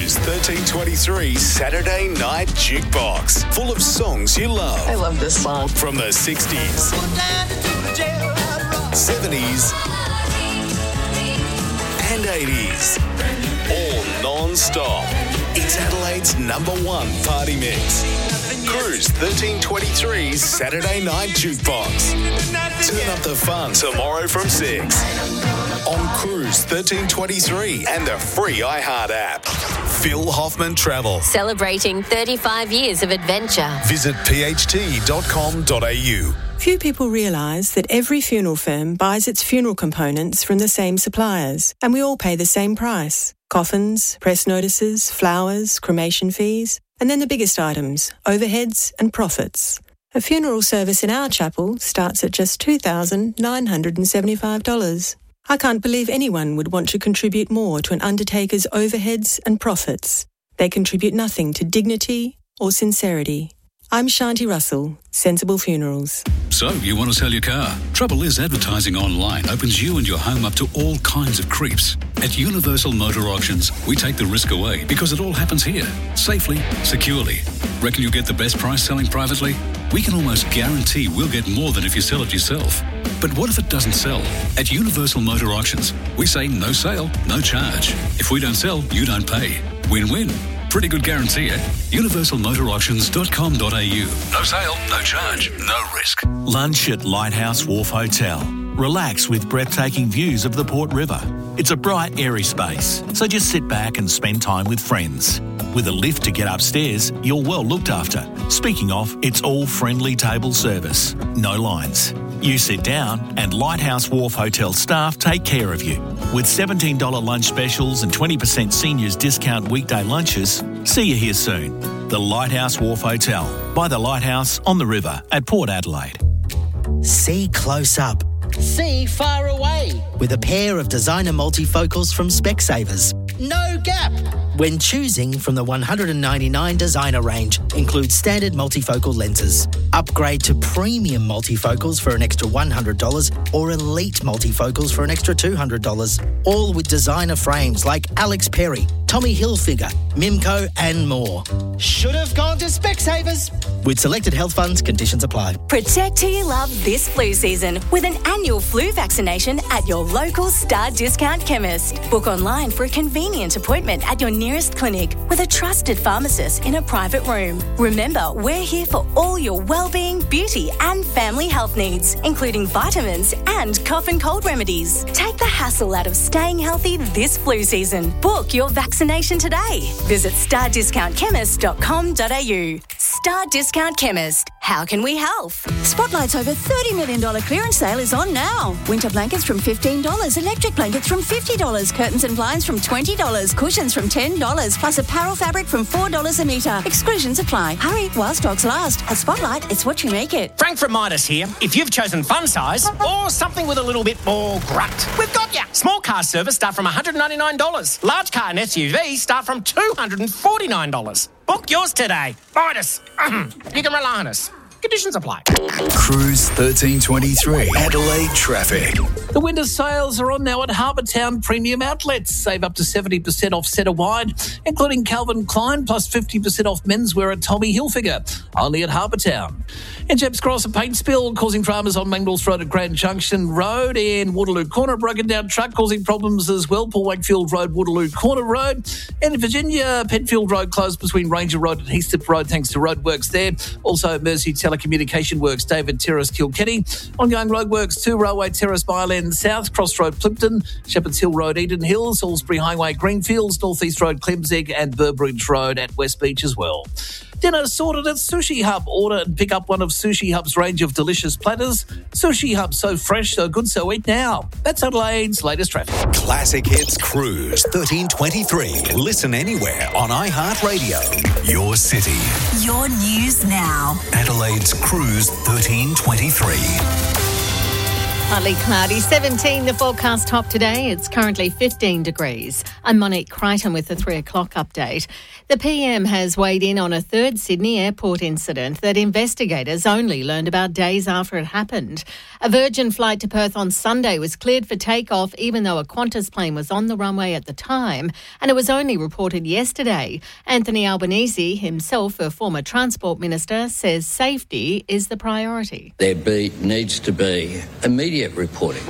Cruise 1323 Saturday Night Jukebox. Full of songs you love. I love this song. From the 60s, 70s, and 80s. All non-stop. It's Adelaide's #1 party mix. Cruise 1323 Saturday Night Jukebox. Turn up the fun tomorrow from 6 on Cruise 1323 and the free iHeart app. Phil Hoffman Travel. Celebrating 35 years of adventure. Visit pht.com.au. Few people realise that every funeral firm buys its funeral components from the same suppliers, and we all pay the same price. Coffins, press notices, flowers, cremation fees, and then the biggest items, overheads and profits. A funeral service in our chapel starts at just $2,975. I can't believe anyone would want to contribute more to an undertaker's overheads and profits. They contribute nothing to dignity or sincerity. I'm Shanti Russell, Sensible Funerals. So, you want to sell your car? Trouble is, advertising online opens you and your home up to all kinds of creeps. At Universal Motor Auctions, we take the risk away because it all happens here, safely, securely. Reckon you'll get the best price selling privately? We can almost guarantee we'll get more than if you sell it yourself. But what if it doesn't sell? At Universal Motor Auctions, we say no sale, no charge. If we don't sell, you don't pay. Win-win. Pretty good guarantee at universalmotorauctions.com.au. No sale, no charge, no risk. Lunch at Lighthouse Wharf Hotel. Relax with breathtaking views of the Port River. It's a bright, airy space, so just sit back and spend time with friends. With a lift to get upstairs, you're well looked after. Speaking of, it's all friendly table service. No lines. You sit down and Lighthouse Wharf Hotel staff take care of you. With $17 lunch specials and 20% seniors discount weekday lunches, see you here soon. The Lighthouse Wharf Hotel, by the Lighthouse on the river at Port Adelaide. See close up. See far away. With a pair of designer multifocals from Specsavers. No gap. When choosing from the 199 designer range, includes standard multifocal lenses. Upgrade to premium multifocals for an extra $100 or elite multifocals for an extra $200. All with designer frames like Alex Perry, Tommy Hilfiger, Mimco and more. Should have gone to Specsavers. With selected health funds, conditions apply. Protect who you love this flu season with an annual flu vaccination at your local Star Discount chemist. Book online for a convenient appointment at your nearest clinic with a trusted pharmacist in a private room. Remember, we're here for all your well-being, beauty and family health needs, including vitamins and cough and cold remedies. Take the hassle out of staying healthy this flu season. Book your vaccination today. Visit stardiscountchemist.com.au. Star Discount Chemist. How can we help? Spotlight's over $30 million clearance sale is on now. Winter blankets from $15, electric blankets from $50, curtains and blinds from $20, cushions from $10, plus apparel fabric from $4 a metre. Exclusions apply. Hurry while stocks last. At Spotlight, it's what you make it. Frank from Midas here. If you've chosen fun size or something with a little bit more grunt, we've got ya. Small car service start from $199. Large car and SUV start from $249. Book yours today. Midas. You can rely on us. Conditions apply. Cruise 1323 Adelaide traffic. The winter sales are on now at Harbour Town Premium Outlets. Save up to 70% off Set of Wine, including Calvin Klein, plus 50% off menswear at Tommy Hilfiger. Only at Harbour Town. In Jeps Cross, a paint spill causing dramas on Mangles Road at Grand Junction Road. In Waterloo Corner, broken down truck causing problems as well. Paul Wakefield Road, Waterloo Corner Road. And in Virginia, Penfield Road closed between Ranger Road and Heathcliff Road thanks to roadworks there. Also, Mersey Telecommunication Works, David Terrace, Kilkenny. Ongoing roadworks to Railway Terrace, Byland South, Cross Road, Plimpton, Shepherds Hill Road, Eden Hill, Salisbury Highway, Greenfields, North East Road, Clemseg and Burbridge Road at West Beach as well. Dinner sorted at Sushi Hub. Order and pick up one of Sushi Hub's range of delicious platters. Sushi Hub, so fresh, so good, so eat now. That's Adelaide's latest traffic. Classic Hits Cruise 1323. Listen anywhere on iHeartRadio. Your city. Your news now. Adelaide's Cruise 1323. Partly cloudy, 17 the forecast top today. It's currently 15 degrees. I'm Monique Crichton with the 3 o'clock update. The PM has weighed in on a third Sydney airport incident that investigators only learned about days after it happened. A Virgin flight to Perth on Sunday was cleared for takeoff even though a Qantas plane was on the runway at the time, and it was only reported yesterday. Anthony Albanese, himself a former Transport Minister, says safety is the priority. There needs to be immediate reporting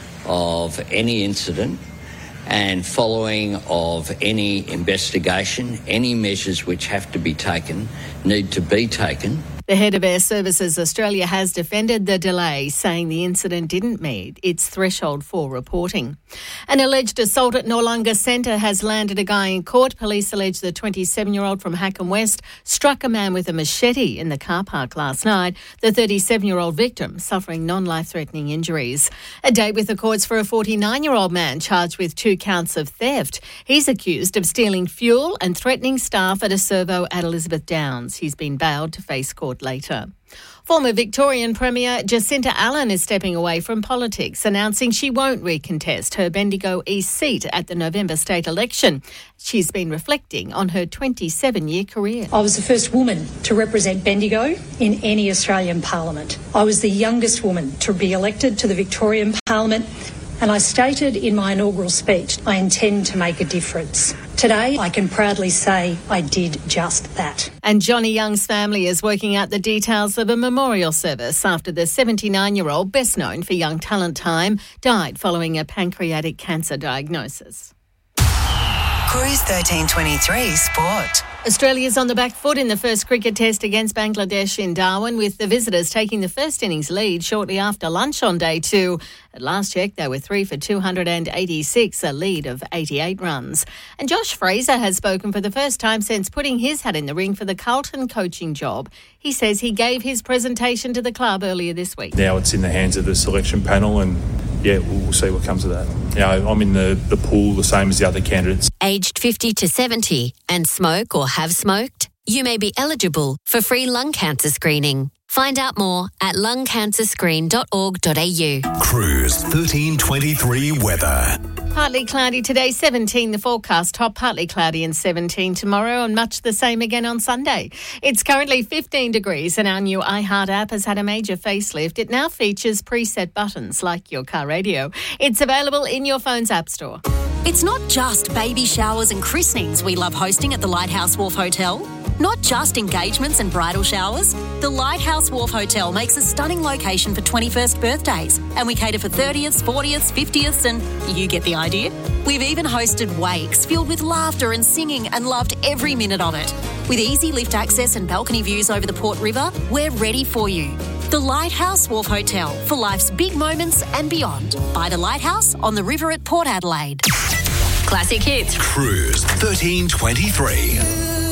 of any incident and following of any investigation. Any measures which have to be taken need to be taken. The head of Air Services Australia has defended the delay, saying the incident didn't meet its threshold for reporting. An alleged assault at Noarlunga Centre has landed a guy in court. Police allege the 27-year-old from Hackam West struck a man with a machete in the car park last night, the 37-year-old victim suffering non-life-threatening injuries. A date with the courts for a 49-year-old man charged with 2 counts of theft. He's accused of stealing fuel and threatening staff at a servo at Elizabeth Downs. He's been bailed to face court later. Former Victorian Premier Jacinta Allen is stepping away from politics, announcing she won't recontest her Bendigo East seat at the November state election. She's been reflecting on her 27-year career. I was the first woman to represent Bendigo in any Australian parliament. I was the youngest woman to be elected to the Victorian Parliament, and I stated in my inaugural speech, I intend to make a difference. Today, I can proudly say I did just that. And Johnny Young's family is working out the details of a memorial service after the 79-year-old, best known for Young Talent Time, died following a pancreatic cancer diagnosis. Cruise 1323 Sport. Australia's on the back foot in the first cricket test against Bangladesh in Darwin, with the visitors taking the first innings lead shortly after lunch on day 2. At last check, they were 3 for 286, a lead of 88 runs. And Josh Fraser has spoken for the first time since putting his hat in the ring for the Carlton coaching job. He says he gave his presentation to the club earlier this week. Now it's in the hands of the selection panel, and we'll see what comes of that. I'm in the pool the same as the other candidates. Aged 50 to 70 and smoke or have smoked, you may be eligible for free lung cancer screening. Find out more at lungcancerscreen.org.au. Cruise 1323 weather. Partly cloudy today, 17 the forecast, top partly cloudy and 17 tomorrow, and much the same again on Sunday. It's currently 15 degrees and our new iHeart app has had a major facelift. It now features preset buttons like your car radio. It's available in your phone's app store. It's not just baby showers and christenings we love hosting at the Lighthouse Wharf Hotel. Not just engagements and bridal showers. The Lighthouse Wharf Hotel makes a stunning location for 21st birthdays, and we cater for 30ths, 40ths, 50ths, and you get the idea. We've even hosted wakes filled with laughter and singing and loved every minute of it. With easy lift access and balcony views over the Port River, we're ready for you. The Lighthouse Wharf Hotel, for life's big moments and beyond. By the Lighthouse on the river at Port Adelaide. Classic hits. Cruise 1323.